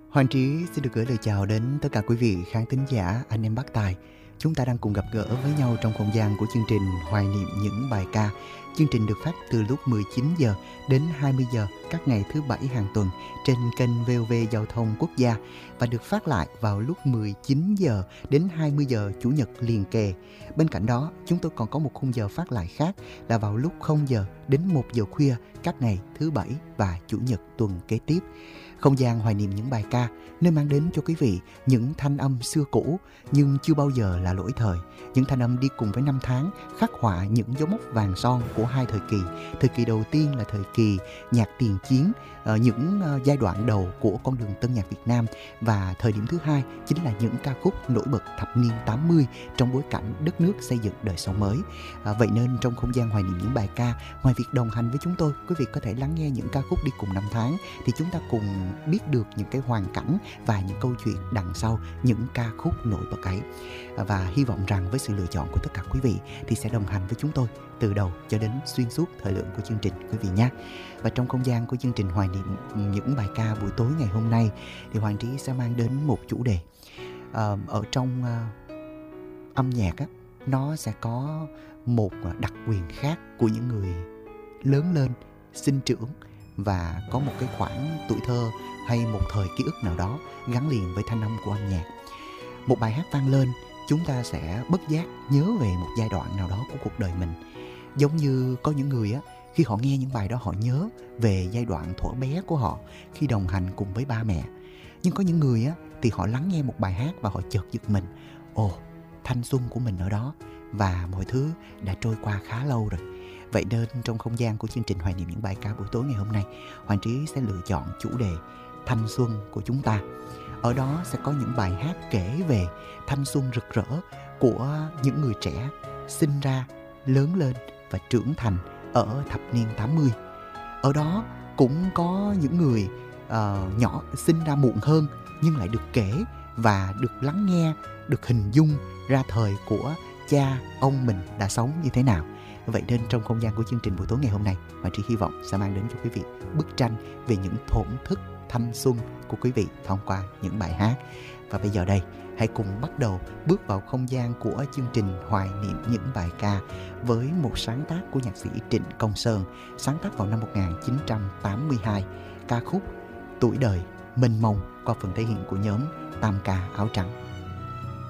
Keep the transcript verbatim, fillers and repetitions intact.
Hoàng Trí xin được gửi lời chào đến tất cả quý vị khán thính giả, anh em bác tài. Chúng ta đang cùng gặp gỡ với nhau trong không gian của chương trình Hoài niệm những bài ca. Chương trình được phát từ lúc mười chín giờ đến hai mươi giờ các ngày thứ bảy hàng tuần trên kênh vê o vê Giao thông Quốc gia và được phát lại vào lúc mười chín giờ đến hai mươi giờ Chủ nhật liền kề. Bên cạnh đó, chúng tôi còn có một khung giờ phát lại khác là vào lúc không giờ đến một giờ khuya các ngày thứ bảy và Chủ nhật tuần kế tiếp. Không gian hoài niệm những bài ca nơi mang đến cho quý vị những thanh âm xưa cũ nhưng chưa bao giờ là lỗi thời. Những thanh âm đi cùng với năm tháng khắc họa những dấu mốc vàng son của hai thời kỳ. Thời kỳ đầu tiên là thời kỳ nhạc tiền chiến, những giai đoạn đầu của con đường tân nhạc Việt Nam, và thời điểm thứ hai chính là những ca khúc nổi bật thập niên tám mươi trong bối cảnh đất nước xây dựng đời sống mới. À, vậy nên trong không gian hoài niệm những bài ca, ngoài việc đồng hành với chúng tôi, quý vị có thể lắng nghe những ca khúc đi cùng năm tháng, thì chúng ta cùng biết được những cái hoàn cảnh và những câu chuyện đằng sau những ca khúc nổi bật ấy. À, và hy vọng rằng với sự lựa chọn của tất cả quý vị thì sẽ đồng hành với chúng tôi từ đầu cho đến xuyên suốt thời lượng của chương trình quý vị nhé. Và trong không gian của chương trình hoài niệm những bài ca buổi tối ngày hôm nay thì Hoàng Trí sẽ mang đến một chủ đề. À, ở trong uh, âm nhạc á, nó sẽ có một đặc quyền khác của những người lớn lên, sinh trưởng và có một cái khoảng tuổi thơ hay một thời ký ức nào đó gắn liền với thanh âm của âm nhạc. Một bài hát vang lên, chúng ta sẽ bất giác nhớ về một giai đoạn nào đó của cuộc đời mình. Giống như có những người á, khi họ nghe những bài đó họ nhớ về giai đoạn thuở bé của họ khi đồng hành cùng với ba mẹ. Nhưng có những người á, thì họ lắng nghe một bài hát và họ chợt giật mình. Ồ, thanh xuân của mình ở đó và mọi thứ đã trôi qua khá lâu rồi. Vậy nên trong không gian của chương trình Hoài niệm những bài ca buổi tối ngày hôm nay, Hoàng Trí sẽ lựa chọn chủ đề thanh xuân của chúng ta. Ở đó sẽ có những bài hát kể về thanh xuân rực rỡ của những người trẻ sinh ra, lớn lên và trưởng thành ở thập niên tám mươi. Ở đó cũng có những người uh, nhỏ sinh ra muộn hơn nhưng lại được kể và được lắng nghe, được hình dung ra thời của cha, ông mình đã sống như thế nào. Vậy nên trong không gian của chương trình buổi tối ngày hôm nay, Hoàng Trí hy vọng sẽ mang đến cho quý vị bức tranh về những thổn thức thanh xuân của quý vị thông qua những bài hát. Và bây giờ đây, hãy cùng bắt đầu bước vào không gian của chương trình Hoài niệm những bài ca với một sáng tác của nhạc sĩ Trịnh Công Sơn, sáng tác vào năm một nghìn chín trăm tám mươi hai, ca khúc Tuổi đời mênh mông qua phần thể hiện của nhóm Tam Ca Áo Trắng.